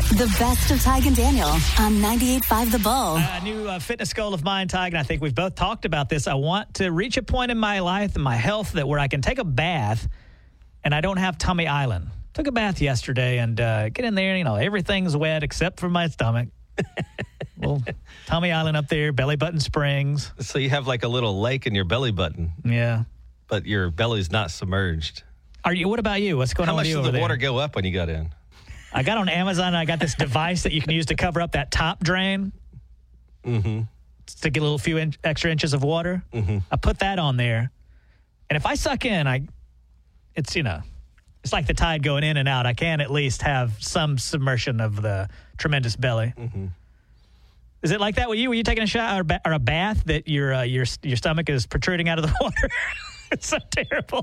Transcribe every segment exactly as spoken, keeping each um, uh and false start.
The best of Tig and Daniel on ninety-eight point five The Bull. A new uh, fitness goal of mine, Tig, and I think we've both talked about this. I want to reach a point in my life and my health that where I can take a bath and I don't have tummy island. Took a bath yesterday and uh, get in there, you know, everything's wet except for my stomach. Well, tummy island up there, belly button springs. So you have like a little lake in your belly button. Yeah. But your belly's not submerged. Are you? What about you? What's going How on with you How much over did the there? water go up when you got in? I got on Amazon and I got this device that you can use to cover up that top drain. Mm-hmm. To get a little few in, extra inches of water. Mm-hmm. I put that on there. And if I suck in, I, it's, you know, it's like the tide going in and out. I can at least have some submersion of the tremendous belly. Mm-hmm. Is it like that with you? Were you taking a shower or, ba- or a bath that your uh, your your stomach is protruding out of the water? It's so terrible.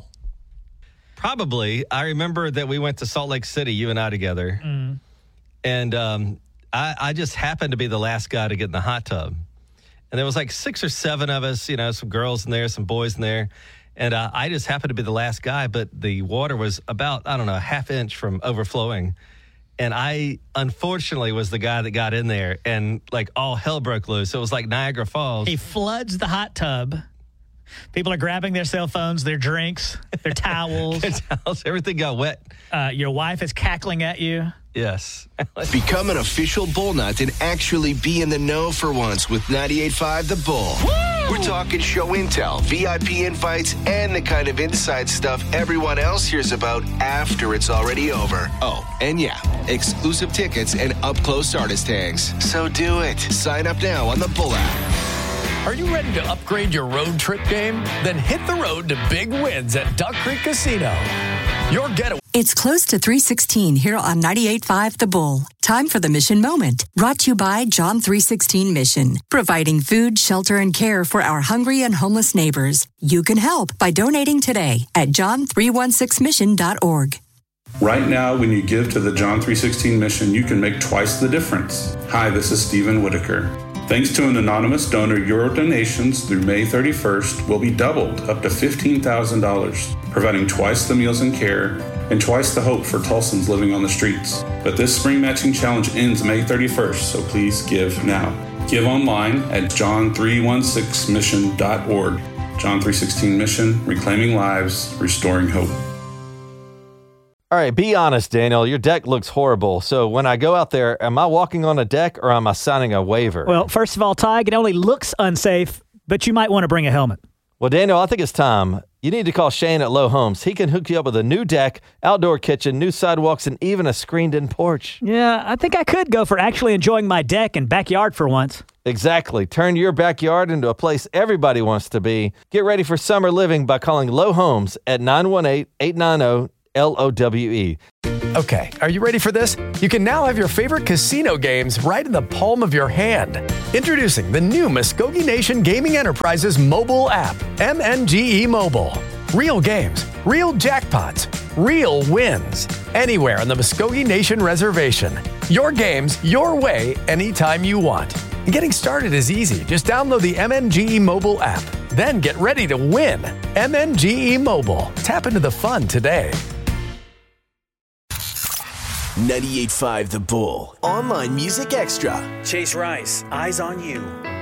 Probably. I remember that we went to Salt Lake City, you and I together. Mm. And um, I, I just happened to be the last guy to get in the hot tub. And there was like six or seven of us, you know, some girls in there, some boys in there. And uh, I just happened to be the last guy, but the water was about, I don't know, a half inch from overflowing. And I, unfortunately, was the guy that got in there and like all hell broke loose. So it was like Niagara Falls. He floods the hot tub. People are grabbing their cell phones, their drinks, their towels. Their towels, everything got wet. Uh, your wife is cackling at you. Yes. Become an official Bull Nut and actually be in the know for once with ninety-eight point five The Bull. Woo! We're talking show intel, V I P invites, and the kind of inside stuff everyone else hears about after it's already over. Oh, and yeah, exclusive tickets and up-close artist tags. So do it. Sign up now on the Bull app. Are you ready to upgrade your road trip game? Then hit the road to big wins at Duck Creek Casino. Your getaway. It's close to three sixteen here on ninety-eight point five The Bull. Time for the Mission Moment. Brought to you by John three sixteen Mission. Providing food, shelter, and care for our hungry and homeless neighbors. You can help by donating today at john three one six mission dot org. Right now, when you give to the John three sixteen Mission, you can make twice the difference. Hi, this is Stephen Whitaker. Thanks to an anonymous donor, your donations through May thirty-first will be doubled up to fifteen thousand dollars, providing twice the meals and care and twice the hope for Tulsans living on the streets. But this spring matching challenge ends May thirty-first, so please give now. Give online at john three one six mission dot org. John three sixteen Mission, reclaiming lives, restoring hope. All right, be honest, Daniel. Your deck looks horrible. So when I go out there, am I walking on a deck or am I signing a waiver? Well, first of all, Tig, it only looks unsafe, but you might want to bring a helmet. Well, Daniel, I think it's time. You need to call Shane at Low Homes. He can hook you up with a new deck, outdoor kitchen, new sidewalks, and even a screened-in porch. Yeah, I think I could go for actually enjoying my deck and backyard for once. Exactly. Turn your backyard into a place everybody wants to be. Get ready for summer living by calling Low Homes at nine one eight, eight nine zero, L O W E. Okay, are you ready for this? You can now have your favorite casino games right in the palm of your hand. Introducing the new Muskogee Nation Gaming Enterprises mobile app, M N G E Mobile. Real games, real jackpots, real wins. Anywhere on the Muskogee Nation Reservation. Your games, your way, anytime you want. And getting started is easy. Just download the M N G E Mobile app. Then get ready to win. M N G E Mobile. Tap into the fun today. ninety-eight point five The Bull. Online Music Extra. Chase Rice, Eyes on You.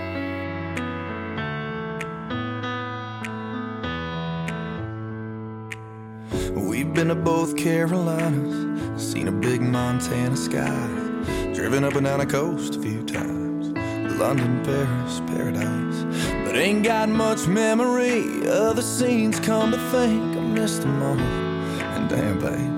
We've been to both Carolinas, seen a big Montana sky, driven up and down the coast a few times, London, Paris, paradise, but ain't got much memory of the scenes. Come to think, I missed them all, and damn, babe,